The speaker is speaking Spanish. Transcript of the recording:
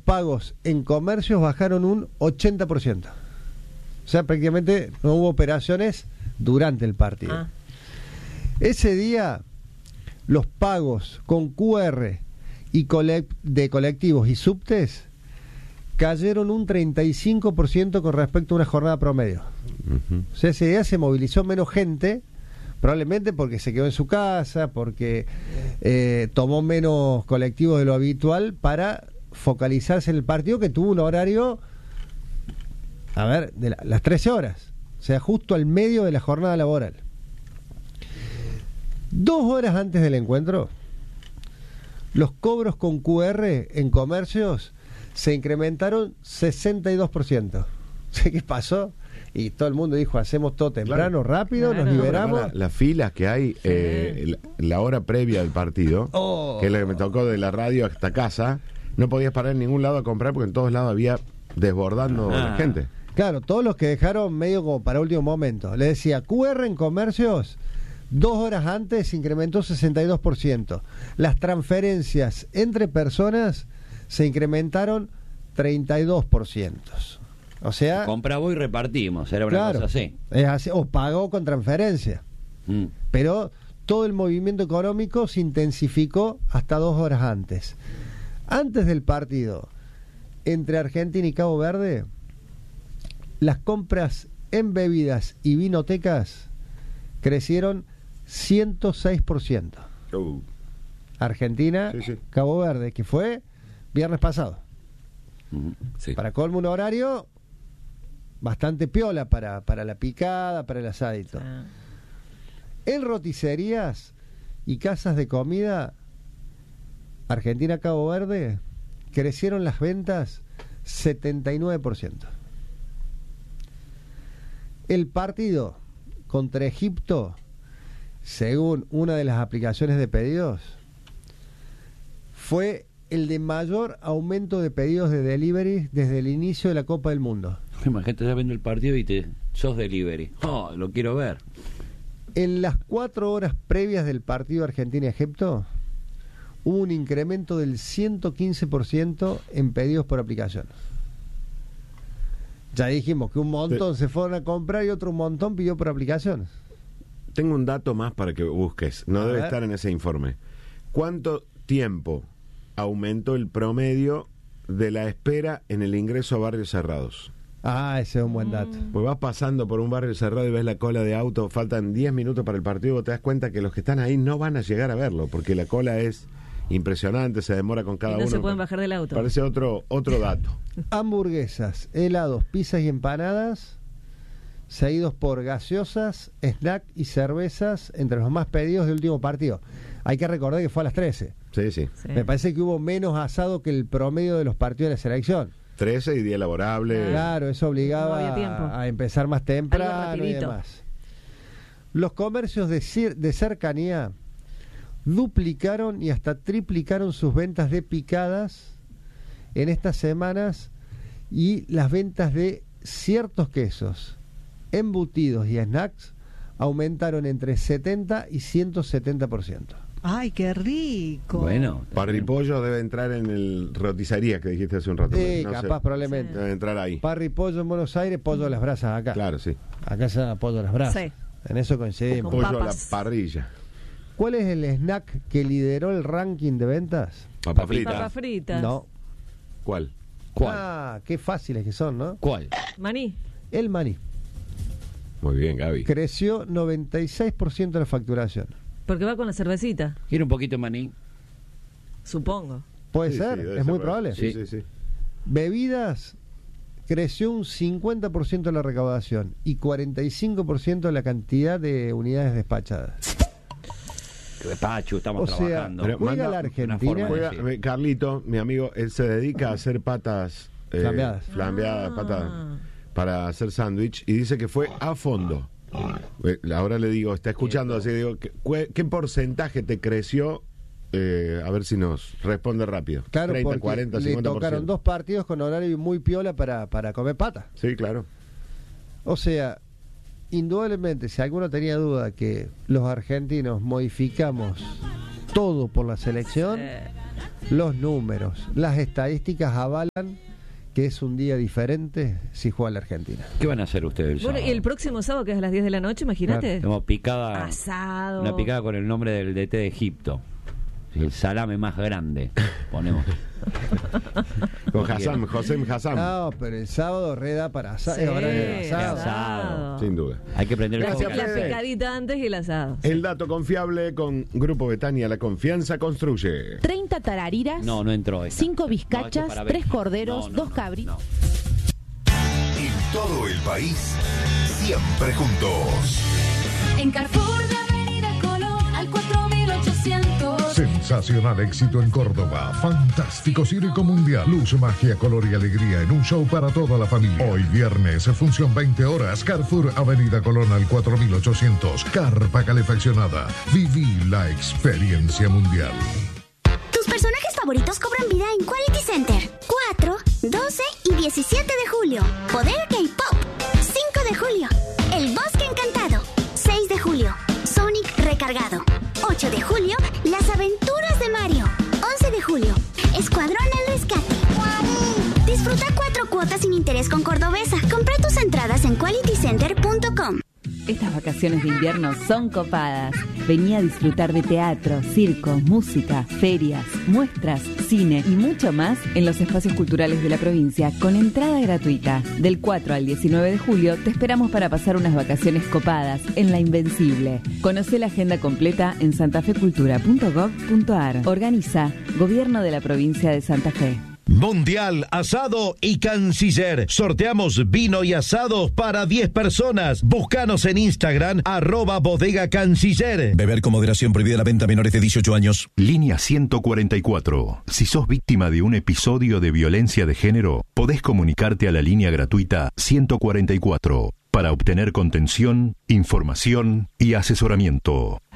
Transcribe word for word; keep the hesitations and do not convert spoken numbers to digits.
pagos en comercios bajaron un ochenta por ciento. O sea, prácticamente no hubo operaciones durante el partido. Ah. Ese día, los pagos con Q R y colect- de colectivos y subtes cayeron un treinta y cinco por ciento con respecto a una jornada promedio. Uh-huh. O sea, ese día se movilizó menos gente, probablemente porque se quedó en su casa, porque eh, tomó menos colectivos de lo habitual para focalizarse en el partido, que tuvo un horario, a ver, de la, las trece horas, o sea, justo al medio de la jornada laboral. Dos horas antes del encuentro, los cobros con Q R en comercios se incrementaron sesenta y dos por ciento. ¿Qué pasó? Y todo el mundo dijo, hacemos todo temprano, claro, rápido, claro, nos liberamos. Las la filas que hay, sí. eh, la, la hora previa del partido, oh. que es la que me tocó de la radio hasta casa, no podías parar en ningún lado a comprar porque en todos lados había desbordando ah. la gente. Claro, todos los que dejaron medio como para último momento. Le decía, Q R en comercios, dos horas antes incrementó sesenta y dos por ciento. Las transferencias entre personas se incrementaron treinta y dos por ciento. O sea, compramos y repartimos, era una claro, cosa así. Es así. O pagó con transferencia. Mm. Pero todo el movimiento económico se intensificó hasta dos horas antes. Antes del partido entre Argentina y Cabo Verde, las compras en bebidas y vinotecas crecieron ciento seis por ciento. Uh. Argentina, sí, sí. Cabo Verde, que fue viernes pasado. Uh-huh. Sí. Para colmo, un horario bastante piola para, para la picada, para el asadito. Ah. En roticerías y casas de comida, Argentina, Cabo Verde, crecieron las ventas setenta y nueve por ciento. El partido contra Egipto, según una de las aplicaciones de pedidos, fue el de mayor aumento de pedidos de delivery desde el inicio de la Copa del Mundo. Imagínate, ya viendo el partido y te sos delivery. Oh, lo quiero ver. En las cuatro horas previas del partido Argentina-Egipto, hubo un incremento del ciento quince por ciento en pedidos por aplicación. Ya dijimos que un montón se fueron a comprar y otro montón pidió por aplicaciones. Tengo un dato más para que busques. No a debe ver. estar en ese informe. ¿Cuánto tiempo aumentó el promedio de la espera en el ingreso a barrios cerrados? Ah, ese es un buen dato. Pues vas pasando por un barrio cerrado y ves la cola de auto, faltan diez minutos para el partido, vos te das cuenta que los que están ahí no van a llegar a verlo, porque la cola es impresionante, se demora con cada y no uno. No se pueden bajar del auto. Parece otro, otro dato. Hamburguesas, helados, pizzas y empanadas, seguidos por gaseosas, snack y cervezas, entre los más pedidos del último partido. Hay que recordar que fue a las trece. Sí, sí. sí. Me parece que hubo menos asado que el promedio de los partidos de la selección. trece y día laborable. Claro, eso obligaba no a, a empezar más temprano y demás. Los comercios de, cir- de cercanía duplicaron y hasta triplicaron sus ventas de picadas en estas semanas, y las ventas de ciertos quesos, embutidos y snacks aumentaron entre setenta y ciento setenta por ciento. ¡Ay, qué rico! Bueno, Parripollo debe entrar en el roticería que dijiste hace un rato. Sí, no capaz, sé. probablemente. Debe entrar ahí. Parripollo en Buenos Aires, pollo a las brasas acá. Claro, sí. Acá se llama pollo a las brasas. Sí. En eso coincidimos. Pollo a la parrilla. ¿Cuál es el snack que lideró el ranking de ventas? Papas fritas. Papas fritas. No. ¿Cuál? ¿Cuál? Ah, qué fáciles que son, ¿no? ¿Cuál? Maní. El maní. Muy bien, Gaby. Creció noventa y seis por ciento la facturación. Porque va con la cervecita. ¿Quiere un poquito de maní? Supongo. Puede Sí, ser, sí, es ser muy probable. probable. Sí, sí, sí. Bebidas, creció un cincuenta por ciento la recaudación y cuarenta y cinco por ciento la cantidad de unidades despachadas. Pachu, estamos O sea, trabajando. pero juega la Argentina. Juega, Carlito, mi amigo, él se dedica a hacer patas eh, Flambeadas. flambeadas, Ah. patas para hacer sándwich, y dice que fue a fondo. Eh, Ahora le digo, está escuchando así, digo, ¿qué, ¿qué porcentaje te creció? Eh, a ver si nos responde rápido. Claro, treinta, porque cuarenta, le cincuenta por ciento. tocaron dos partidos con horario muy piola para, para comer pata. Sí, claro. O sea, indudablemente, si alguno tenía duda que los argentinos modificamos todo por la selección, los números, las estadísticas avalan que es un día diferente si juega la Argentina. ¿Qué van a hacer ustedes el Bueno, sábado? y el próximo sábado, que es a las diez de la noche, imagínate. Tenemos picada. Asado. Una picada con el nombre del D T de Egipto. El salame más grande. Ponemos. Con Hassan, José Hassan. No, pero el sábado reda para asa- Sí, es horario de asado. asado. Sin duda. Hay que prender el Gracias, foco. La Fede. picadita antes y el asado. El dato confiable con Grupo Betania, la confianza construye. treinta tarariras, No, no entró esta. cinco No, bizcachas, esto es para tres Becky. corderos, No, no, dos no, cabritos. no. En todo el país, siempre juntos. En Carrefour de Avenida Colón al cuatro mil ochocientos. Sensacional éxito en Córdoba. Fantástico circo mundial. Luz, magia, color y alegría en un show para toda la familia. Hoy viernes, función veinte horas. Carrefour, Avenida Colón al cuatro mil ochocientos. Carpa calefaccionada. Viví la experiencia mundial. Tus personajes favoritos cobran vida en Quality Center. cuatro, doce y diecisiete de julio. Poder K-Pop. cinco de julio. El Bosque Encantado. seis de julio. Sonic Recargado. ocho de julio. Las Aventuras de Mario. once de julio. Escuadrón El Rescate. Disfruta cuatro cuotas sin interés con Cordobesa. Compra tus entradas en quality center punto com. Estas vacaciones de invierno son copadas. Vení a disfrutar de teatro, circo, música, ferias, muestras, cine y mucho más en los espacios culturales de la provincia con entrada gratuita. Del cuatro al diecinueve de julio te esperamos para pasar unas vacaciones copadas en La Invencible. Conoce la agenda completa en santafecultura punto gov punto ar. Organiza Gobierno de la Provincia de Santa Fe. Mundial Asado y Canciller. Sorteamos vino y asados para diez personas. Búscanos en Instagram, arroba bodega canciller. Beber con moderación, prohibida la venta a menores de dieciocho años. Línea ciento cuarenta y cuatro. Si sos víctima de un episodio de violencia de género, podés comunicarte a la línea gratuita ciento cuarenta y cuatro para obtener contención, información y asesoramiento.